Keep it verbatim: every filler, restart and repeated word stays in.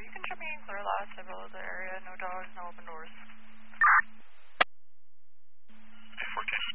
You can try me in clear last, I the area, no dogs, no open doors.